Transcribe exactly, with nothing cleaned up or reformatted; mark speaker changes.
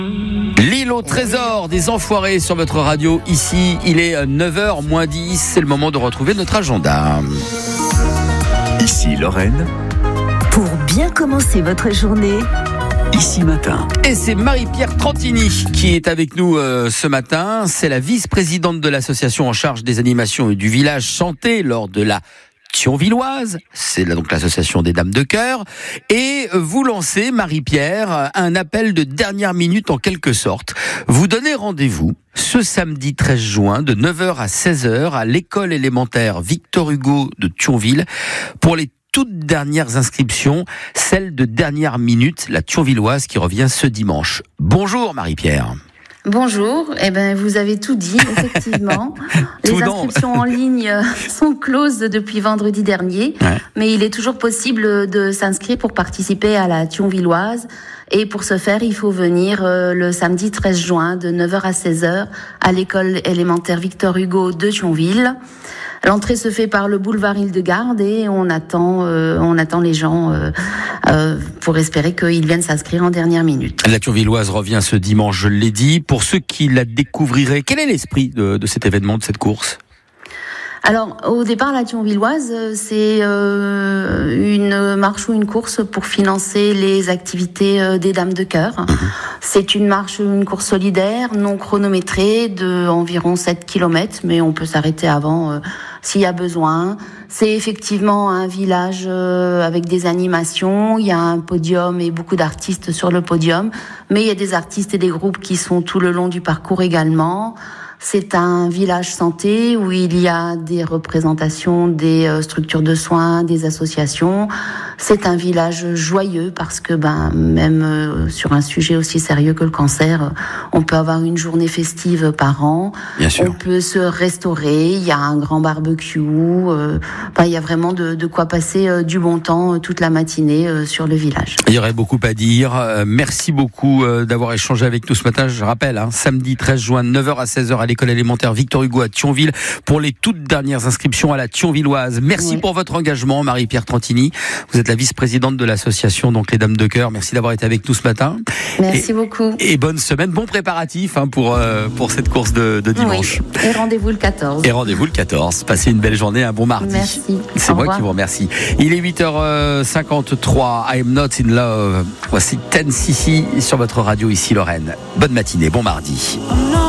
Speaker 1: L'île au trésor des enfoirés sur votre radio. Ici, il est neuf heures moins dix. C'est le moment de retrouver notre agenda.
Speaker 2: Ici Lorraine.
Speaker 3: Pour bien commencer votre journée,
Speaker 2: Ici Matin.
Speaker 1: Et c'est Marie-Pierre Trentini qui est avec nous euh, ce matin. C'est la vice-présidente de l'association en charge des animations et du village chanté lors de la Thionvilloise. C'est là donc l'association des Dames de Cœur. Et vous lancez, Marie-Pierre, un appel de dernière minute en quelque sorte. Vous donnez rendez-vous ce samedi treize juin de neuf heures à seize heures à l'école élémentaire Victor Hugo de Thionville pour les toutes dernières inscriptions, celle de dernière minute, la Thionvilloise qui revient ce dimanche. Bonjour Marie-Pierre.
Speaker 4: Bonjour, eh ben vous avez tout dit, effectivement.
Speaker 1: Tout
Speaker 4: Les
Speaker 1: non.
Speaker 4: inscriptions en ligne sont closes depuis vendredi dernier,
Speaker 1: Ouais.
Speaker 4: mais il est toujours possible de s'inscrire pour participer à la Thionvilloise. Et pour ce faire, il faut venir euh, le samedi treize juin de neuf heures à seize heures à l'école élémentaire Victor Hugo de Thionville. L'entrée se fait par le boulevard Île-de-Garde et on attend, euh, on attend les gens euh, euh, pour espérer qu'ils viennent s'inscrire en dernière minute.
Speaker 1: La Thionvilloise revient ce dimanche, je l'ai dit. Pour ceux qui la découvriraient, quel est l'esprit de, de cet événement, de cette course ?
Speaker 4: Alors, au départ, la Thionvilloise, c'est euh, une marche ou une course pour financer les activités euh, des Dames de Cœur. Mmh. C'est une marche, une course solidaire, non chronométrée, de environ sept kilomètres, mais on peut s'arrêter avant euh, s'il y a besoin. C'est effectivement un village euh, avec des animations. Il y a un podium et beaucoup d'artistes sur le podium, mais il y a des artistes et des groupes qui sont tout le long du parcours également. C'est un village santé où il y a des représentations des structures de soins, des associations. C'est un village joyeux parce que ben même sur un sujet aussi sérieux que le cancer, on peut avoir une journée festive par an.
Speaker 1: Bien sûr.
Speaker 4: On peut se restaurer. Il y a un grand barbecue. Euh, enfin, il y a vraiment de, de quoi passer euh, du bon temps euh, toute la matinée euh, sur le village.
Speaker 1: Il y aurait beaucoup à dire. Euh, merci beaucoup euh, d'avoir échangé avec nous ce matin. Je rappelle, hein, samedi treize juin, neuf heures à seize heures à l'école élémentaire Victor Hugo à Thionville pour les toutes dernières inscriptions à la Thionvilloise. Merci oui. pour votre engagement, Marie-Pierre Trentini. Vous êtes la vice-présidente de l'association donc les Dames de Cœur. Merci d'avoir été avec nous ce matin.
Speaker 4: Merci
Speaker 1: et,
Speaker 4: beaucoup.
Speaker 1: Et bonne semaine, bon préparatif hein, pour euh, pour cette course de, de dimanche.
Speaker 4: Oui. Et rendez-vous le quatorze.
Speaker 1: Et rendez-vous le quatorze. Passez une belle journée, un bon mardi.
Speaker 4: Merci.
Speaker 1: C'est
Speaker 4: Au
Speaker 1: moi
Speaker 4: revoir.
Speaker 1: qui vous remercie. Il est huit heures cinquante-trois. I'm not in love. Voici Ten C C sur votre radio ici Lorraine. Bonne matinée, bon mardi.